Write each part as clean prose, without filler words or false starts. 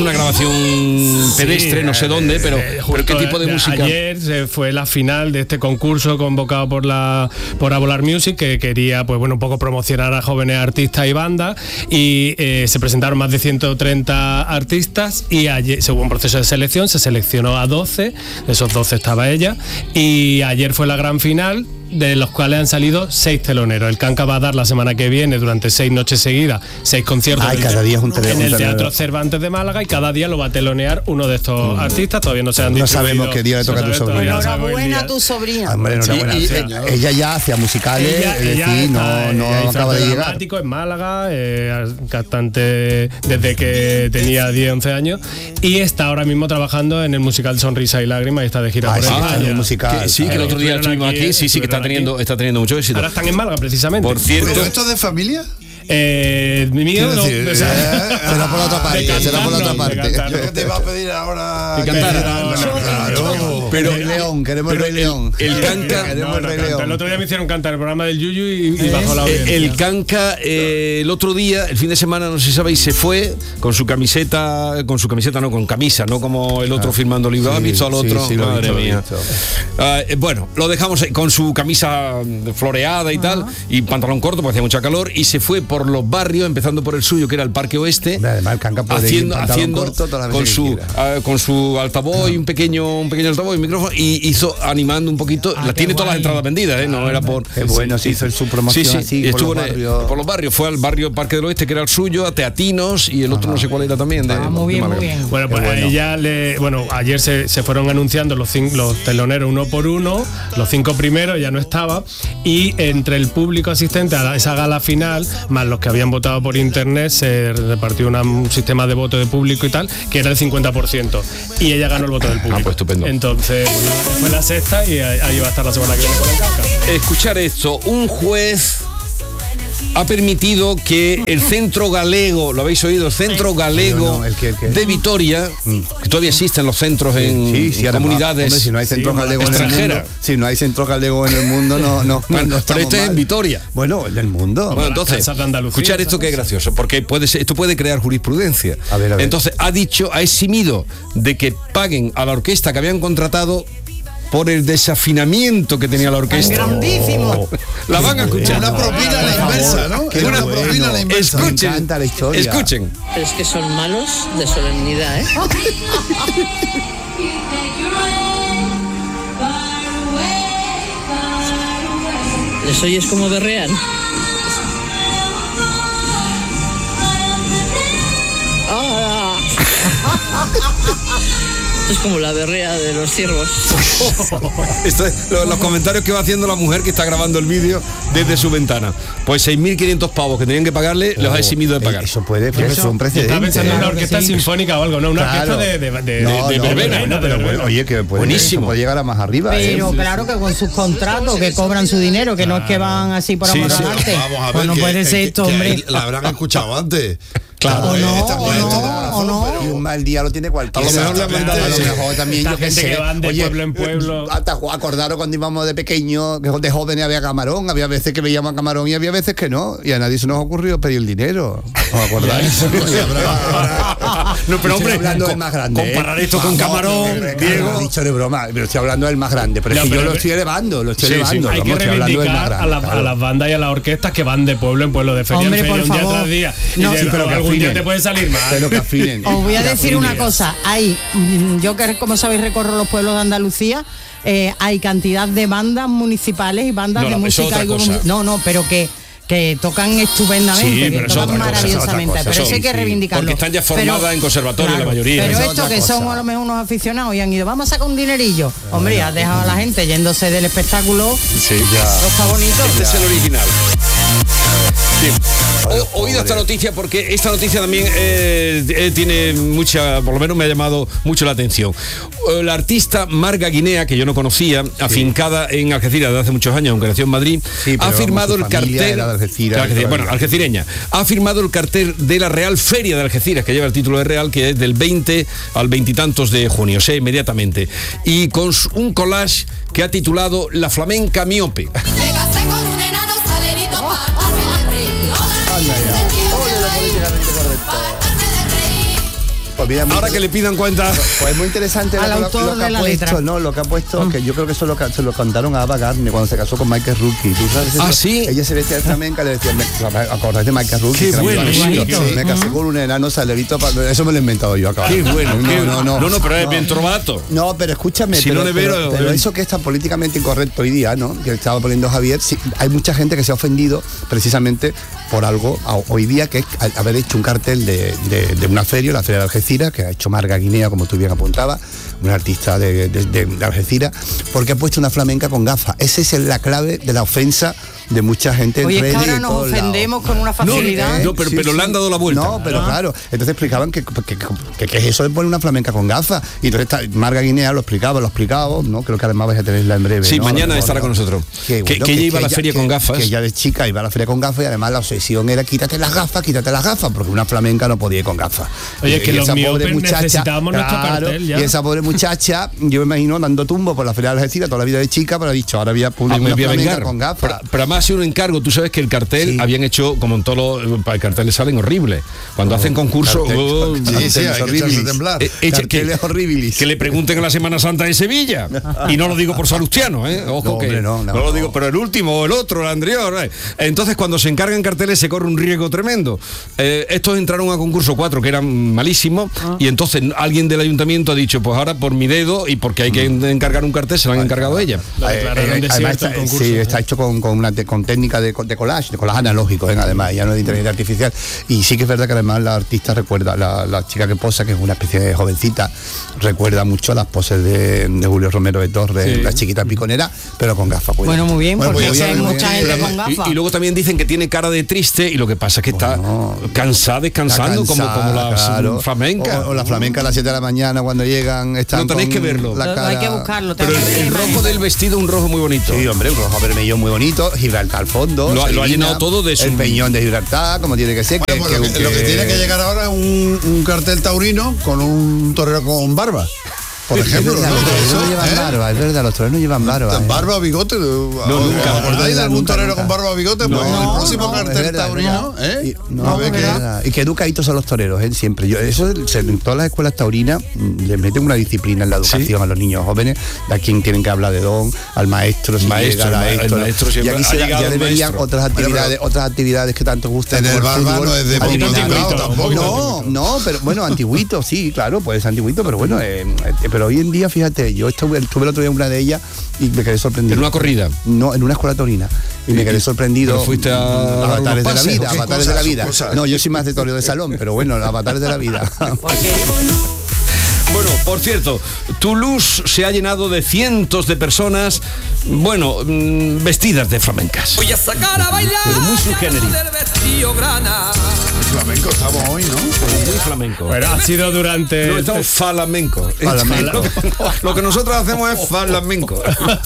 una grabación pedestre, no sé dónde, pero ¿qué tipo de música? Ayer fue la final de este concurso convocado por A Volar Music, que quería, pues bueno, un poco promocionar a jóvenes artistas y bandas, y se presentaron más de 130 artistas, y ayer, según un proceso de selección, se seleccionó a 12, de esos 12 estaba ella, y ayer fue la gran final, de los cuales han salido 6 teloneros. El Kanka va a dar la semana que viene, durante 6 noches seguidas, 6 conciertos cada día es un en el Teatro Cervantes de Málaga, y cada día lo va a telonear uno de estos artistas. Todavía no se han dicho. No sabemos qué día le toca a tu sobrina. Enhorabuena a tu sobrina. Hombre, enhorabuena. Ella ya hacía musicales, no acaba de llegar. Dramático en Málaga, cantante desde que tenía 10-11 años, y está ahora mismo trabajando en el musical Sonrisa y Lágrimas, y está de gira por España. El musical. Sí, que el otro día estuvimos aquí, sí, que está teniendo mucho éxito. Ahora están en Málaga, precisamente. Por cierto. ¿Pero esto es de familia? Mío no. Será por la otra parte. Yo que te iba a pedir ahora que cantara. Pero el León, queremos el Rey León. El Kanka. El otro día me hicieron cantar el programa del Yuyu y bajó la audiencia. El Kanka, el otro día, el fin de semana, no sé si sabéis, se fue con camisa, no como el otro firmando libros. ¿Has visto al otro? Sí, madre mía. Bueno, lo dejamos con su camisa floreada y tal, y pantalón corto porque hacía mucha calor, y se fue por los barrios, empezando por el suyo, que era el Parque Oeste. Además, el Kanka puede haciendo corto todas las veces con su altavoz y un pequeño altavoz y micrófono, y hizo animando un poquito. Tiene todas las entradas vendidas, no era por. Qué bueno, se hizo su promoción así, estuvo por los barrios. Fue al barrio Parque del Oeste, que era el suyo, a Teatinos, y el otro no sé cuál era también. Muy bien. Bueno, pues ayer se fueron anunciando los teloneros uno por uno, los 5 primeros, ya no estaba, y entre el público asistente a esa gala final, más los que habían votado por internet, se repartió un sistema de voto de público y tal, que era el 50%, y ella ganó el voto del público. Pues estupendo. Entonces fue la sexta, y ahí va a estar la semana que viene con el Kanka. Escuchar esto, un juez ha permitido que el Centro Galego, ¿lo habéis oído? El Centro Galego de Vitoria, que todavía existen los centros en comunidades, hombre, si no hay centros galegos extranjeras. En el mundo, si no hay centros galegos en el mundo, no pero este es en Vitoria. Bueno, el del mundo. Bueno, entonces, escuchar esto que es gracioso, porque esto puede crear jurisprudencia. A ver. Entonces, ha eximido de que paguen a la orquesta que habían contratado por el desafinamiento que tenía la orquesta. ¡Grandísimo! La van a escuchar. Una propina a la inversa, ¿no? Una propina a la inversa. Escuchen, Me encanta la historia. Escuchen. Pero es que son malos de solemnidad, ¿eh? ¿Les oyes como berrean? ¡Ah! Esto es como la berrea de los ciervos. Esto es los comentarios que va haciendo la mujer que está grabando el vídeo desde su ventana. Pues 6.500 pavos que tenían que pagarle, los ha eximido de pagar. Eso puede ser un precedente. Estaba pensando en una orquesta sinfónica o algo, no, una orquesta de verbena. Pero bueno, oye, que buenísimo. puede llegar a más arriba. Pero claro que con sus contratos, que cobran su dinero, que no es que van así por amor al arte. Vamos a ver, pues no puede ser esto, hombre. La habrán escuchado antes. Claro. O no. Y un mal día lo tiene cualquiera. A lo mejor le han mandado a lo mejor también, yo que sé. Que van de pueblo en pueblo. Hasta acordaros cuando íbamos de pequeños, que de jóvenes había camarón, había veces que veíamos camarón y había veces que no, y a nadie se nos ha ocurrido pedir el dinero. ¿Os acordáis? No, pero hombre, hablando del más grande. comparar esto con camarón, Diego. Dicho de broma, pero estoy hablando del más grande. Pero yo lo estoy elevando, Hay que reivindicar a las bandas y a las orquestas que van de pueblo en pueblo, de feria en feria, un día tras día. Pero que algún día te puede salir mal. Pero que afinen. Os voy a decir una cosa. Yo que, como sabéis, recorro los pueblos de Andalucía, hay cantidad de bandas municipales y bandas de música. Pero que tocan estupendamente, que tocan maravillosamente, pero eso hay que reivindicarlo. Porque están ya formadas en conservatorio la mayoría. Pero esto que son a lo mejor unos aficionados y han ido, vamos a sacar un dinerillo. Hombre, has dejado a la gente yéndose del espectáculo. Sí, ya. Está bonito. Este es el original. Bien. Oído esta noticia porque esta noticia también tiene mucha, por lo menos me ha llamado mucho la atención. La artista Marga Guinea, que yo no conocía, afincada en Algeciras desde hace muchos años, aunque nació en Madrid, ha firmado el cartel. Algecireña. Ha firmado el cartel de la Real Feria de Algeciras, que lleva el título de Real, que es del 20 al 20 y tantos de junio, o sea, inmediatamente. Y con un collage que ha titulado La Flamenca Miope. Pues mira, ahora que le pidan cuenta. Pues es muy interesante al lo autor que de la ha puesto, letra. ¿no? Lo que ha puesto, que yo creo que eso se lo contaron a Ava Gardner cuando se casó con Michael Rookie. ¿Tú sabes eso? Ah, ¿sí? Ella se vestía de flamenca, le decía, ¿acordás de Michael Rookie? Qué Que era bueno, muy sí, bonito. sí. Me casé con un enano salerito, eso me lo he inventado yo acá. Qué bueno, no, pero es bien trovato. No, pero escúchame, Si no le veo, pero eso que es tan políticamente incorrecto hoy día, ¿no? Que estaba poniendo Javier, sí, hay mucha gente que se ha ofendido precisamente por algo hoy día, que es haber hecho un cartel de una feria, la Feria de Algeciras, que ha hecho Marga Guinea, como tú bien apuntabas, una artista de Algeciras, porque ha puesto una flamenca con gafas. Esa es la clave de la ofensa de mucha gente. Oye, en es que redes ahora y nos todos ofendemos lados. con una facilidad. No, pero le han dado la vuelta. No, pero claro, entonces explicaban que es eso de poner una flamenca con gafas. Y entonces Marga Guinea lo explicaba, ¿no? Creo que además vais a tenerla en breve. Sí, ¿no? mañana estará con nosotros. Que ella iba a la feria con gafas. Que ella de chica iba a la feria con gafas y además la obsesión era quítate las gafas, porque una flamenca no podía ir con gafas. Oye, es que Y los esa pobre miopes necesitábamos nuestro cartel ya. Y esa pobre muchacha, yo me imagino dando tumbo por la feria de Algeciras toda la vida de chica, pero ha dicho, ahora voy a publicar una flamenca con gafas. Pero además ha sido un encargo. Tú sabes que el cartel habían hecho, como en todos los carteles salen horribles. Cuando hacen concursos, Sí, hay que echarse a temblar. Carteles horribles. Que le pregunten a la Semana Santa de Sevilla. Y no lo digo por salustiano, Ojo, No, que hombre, no lo digo, pero el último o el otro, el anterior. Entonces, cuando se encargan carteles se corre un riesgo tremendo. Estos entraron a concurso 4 que eran malísimos y entonces alguien del ayuntamiento ha dicho, pues ahora por mi dedo y porque hay que encargar un cartel se lo han encargado ella. Además está hecho con técnica de collage analógico, además, ya no de inteligencia artificial. Y sí que es verdad que además la artista recuerda, la chica que posa, que es una especie de jovencita, recuerda mucho a las poses de Julio Romero de Torres, la chiquita piconera, pero con gafas. Bueno, muy bien, porque pues, hay mucha gente con gafas. Y luego también dicen que tiene cara de triste y lo que pasa es que está descansando como las flamencas. O la flamenca a las 7 de la mañana cuando llegan. No tenéis que verlo. Hay que buscarlo. Pero el rojo del vestido, un rojo muy bonito. Sí, hombre, un rojo vermelho muy bonito, Gibraltar al fondo. Lo ha llenado todo de su... El peñón de Gibraltar, como tiene que ser. Bueno, lo que tiene que llegar ahora es un cartel taurino con un torero con barba. Por ejemplo, los toreros no llevan barba, es verdad, los toreros no llevan barba. ¿Barba o bigote? nunca. ¿Acordáis de algún torero con barba o bigote? Pues el próximo cartel verdad, taurino, y qué educaditos son los toreros, siempre. En todas las escuelas taurinas les meten una disciplina en la educación a los niños jóvenes, a quien tienen que hablar de don, al maestro, el maestro y siempre aquí ya deberían otras actividades que tanto gustan. En el barba no es de tampoco. No, pero bueno, antiguito, sí, claro, pues antiguito, pero bueno, pero hoy en día, fíjate, yo estuve el otro día en una de ellas y me quedé sorprendido. ¿En una corrida? No, en una escuela taurina. Y me quedé sorprendido. ¿Pero fuiste a Avatares de la vida? Avatares de la vida. No, yo soy más de toreo de salón, pero bueno, Avatares de la vida. Bueno, por cierto, Toulouse se ha llenado de cientos de personas, vestidas de flamencas. Voy a sacar a bailar. Pero muy subgénero. Flamenco estamos hoy, ¿no? Muy flamenco. Bueno, ha sido durante... No, estamos flamenco. Lo que nosotros hacemos es flamenco.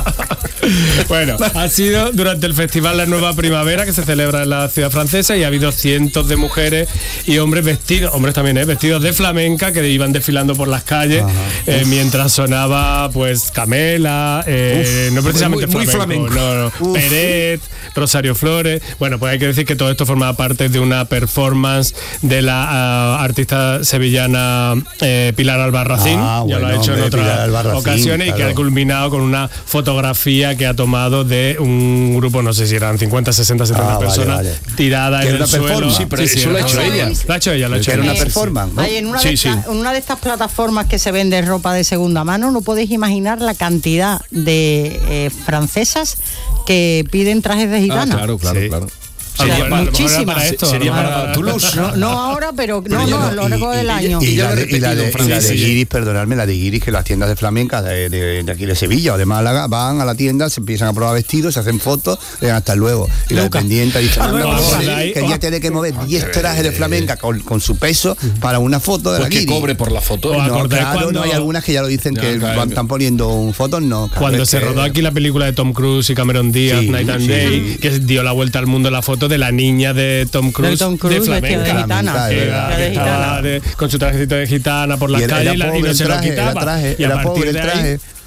Bueno, ha sido durante el festival La Nueva Primavera que se celebra en la ciudad francesa y ha habido cientos de mujeres y hombres vestidos de flamenca que iban desfilando por las calles mientras sonaba pues Camela, no precisamente muy flamenco. No. Peret, Rosario Flores. Bueno, pues hay que decir que todo esto formaba parte de una performance de la artista sevillana Pilar Albarracín. Ya lo ha hecho en otras ocasiones, claro. Y que ha culminado con una fotografía que ha tomado de un grupo, no sé si eran 50, 60, 70 personas tiradas en el suelo. Sí, pero eso lo ha hecho ella. Lo ha hecho ella. Era una performance, ¿no? En una de estas plataformas que se vende ropa de segunda mano, no podéis imaginar la cantidad de francesas que piden trajes de gitana. Claro. Muchísimas. Sería para Toulouse. No ahora, pero a lo largo del año. Y la de Guiris, perdonadme, la de Guiris, que las tiendas de flamenca de aquí de Sevilla o de Málaga van a la tienda, se empiezan a probar vestidos, se hacen fotos, hasta luego. Y la dependiente dice, que ella tiene que mover 10 trajes de flamenca con su peso para una foto de la Guiris. Que cobre por la foto. No, hay algunas que ya lo dicen que están poniendo fotos, no. Cuando se rodó aquí la película de Tom Cruise y Cameron Díaz, Night and Day, que dio la vuelta al mundo la foto de la niña de Tom Cruise de flamenca, gitana, con su trajecito de gitana por las calles y no se lo quitaba. Era pobre el traje.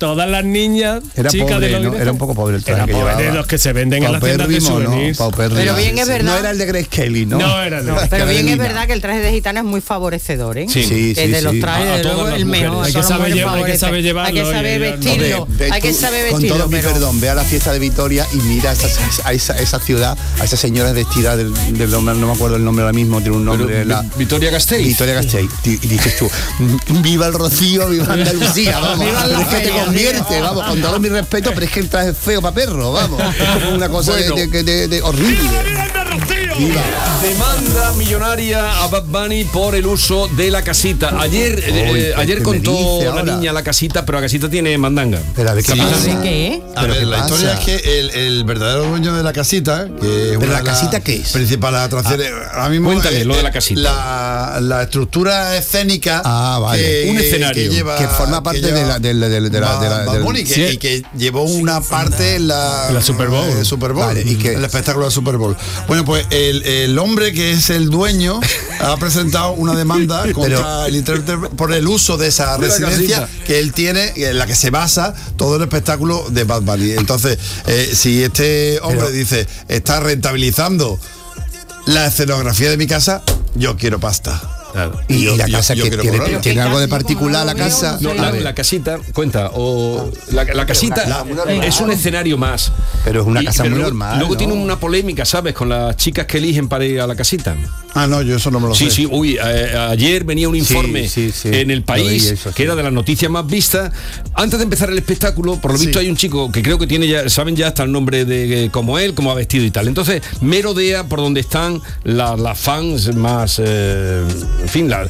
todas las niñas, Era chicas pobre, de los ¿no? Guinness, Era un poco pobre el traje era que pobre de llevaba. los que se venden en las tiendas de souvenirs. Pero bien es verdad. No era el de Grace Kelly, ¿no? No era de Pero bien es Carolina. verdad que el traje de gitana es muy favorecedor, ¿eh? Sí, sí, Que de los sí. trajes, A de todas luego, las el mujeres. mejor. Hay que a todas las saber mujeres llevar- hay que favorece. saber llevarlo Hay que y- saber vestirlo. Ve Hay que tú, saber con vestirlo. todo mi pero- perdón, ve a la fiesta de Vitoria y mira a esa ciudad, a esa señora vestida del nombre, no me acuerdo el nombre ahora mismo, tiene un nombre. Pero, Victoria Gasteiz. Victoria Gasteiz. Y dices tú, viva el Rocío, viva Andalucía, vamos. Viva la Pero es que te feria, convierte, viva. vamos, con todo mi respeto, pero es que el traje es feo para perro, vamos. Es como una cosa Bueno. de horrible. Viva. Demanda millonaria a Bad Bunny por el uso de la casita. Ayer, ayer ¿qué me contó dice la ahora? niña la casita, pero la casita tiene mandanga. Pero a ver qué Sí. pasa. ¿De qué? A ¿Pero ver, qué la pasa? historia es que el verdadero dueño de la casita, que es ¿Pero una la de las casita qué es? principales atracciones, ahora mismo Cuéntale lo de la casita. La estructura escénica vale. Un escenario. Que forma parte de la- Bad del- Bunny, sí. y que llevó una parte en la Super Bowl. Super Bowl, Vale, ¿y qué? el espectáculo de Super Bowl. Bueno, pues el hombre que es el dueño ha presentado una demanda contra el intérprete por el uso de esa De la residencia casita. que él tiene, en la que se basa todo el espectáculo de Bad Bunny. Entonces, si este hombre dice, está rentabilizando la escenografía de mi casa, yo quiero pasta. Y Yo- la yo- casa yo que quiero tiene, cobrarlo. tiene algo de Casi como particular la no lo veo, casa. no No, sé. la, A ver, la casita, cuenta, o la casita es un escenario más. Pero es una casa muy luego, normal, Luego ¿no? tiene una polémica, ¿sabes? Con las chicas que eligen para ir a la casita. Ah, no, yo eso no me lo Sí, sé. sí, uy, ayer venía un informe sí, sí. en El Lo País, vi, eso, que sí. era de las noticias más vistas. Antes de empezar el espectáculo, por lo visto hay un chico que creo que tiene ya, saben ya hasta el nombre de como él, cómo ha vestido y tal. Entonces, merodea por donde están las fans más, en fin, las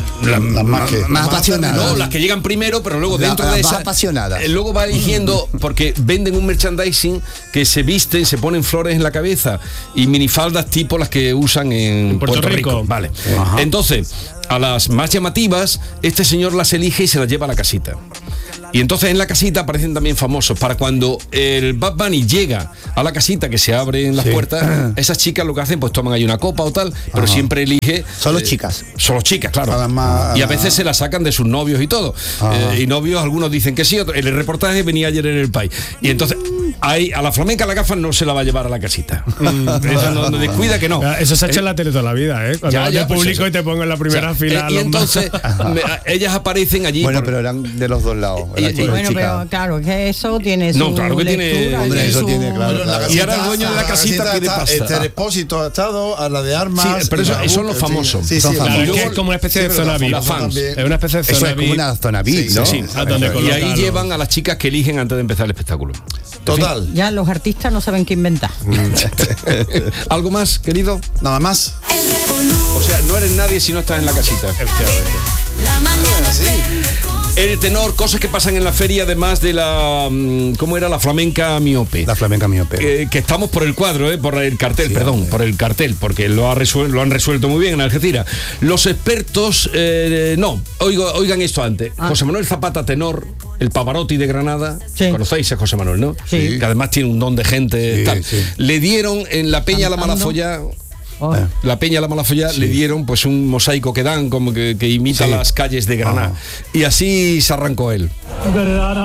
más apasionadas. no, las que llegan primero, pero luego La- dentro las de más esas apasionadas. luego va eligiendo, porque venden un merchandising que se visten, se ponen flores en la cabeza y minifaldas tipo las que usan en Puerto Rico. Vale. Entonces, a las más llamativas, este señor las elige y se las lleva a la casita. Y entonces en la casita aparecen también famosos. Para cuando el Bad Bunny llega a la casita, que se abren las puertas, esas chicas lo que hacen, pues toman ahí una copa o tal, pero siempre elige... Solo chicas. Solo chicas, claro. Además- Y a veces se las sacan de sus novios y todo. Y novios, algunos dicen que sí, otros. El reportaje venía ayer en El País. Y entonces, ahí, a la flamenca la gafa no se la va a llevar a la casita. Esa no descuida que no. Eso se ha hecho en la tele toda la vida, ¿eh? Cuando Ya, vas ya, de pues público eso. y te pongo en la primera O sea, fila. a y los más- entonces, ellas aparecen allí. Bueno, por- pero eran de los dos lados. Y- Era chico y Bueno, chica. pero claro, que eso tiene su No, claro que tiene- lectura, Hombre, tiene eso su- tiene, claro, Bueno, claro. Y ahora el dueño de la casita pide está pasta. Esther Expósito ha estado, a la de armas. Sí, pero eso- son los famosos. Sí, sí, Son sí, famosos. Claro, es luego- que es como una especie de pero zona VIP. las fans. también. Es una especie de Eso zona es como VIP. una zona VIP, Sí, ¿no? sí, a donde Y ahí colocarlo. llevan a las chicas que eligen antes de empezar el espectáculo. Total. Ya los artistas no saben qué inventar. ¿Algo más, querido? Nada más. O sea, no eres nadie si no estás en la casita. El tenor, cosas que pasan en la feria, además de la... ¿Cómo era? La flamenca miope. La flamenca miope. Que estamos por el cuadro, por el cartel, perdón, por el cartel, porque lo han resuelto muy bien en Algeciras. Los expertos, no, oigan esto antes. José Manuel Zapata, tenor, el Pavarotti de Granada, Sí. conocéis a José Manuel, ¿no? Sí. Que además tiene un don de gente, Sí, tal. sí. Le dieron en la Peña La Cantando. Malafollá. Oh. La Peña La Malafollá le dieron pues un mosaico que dan como que imita Sí. las calles de Granada. Y así se arrancó él.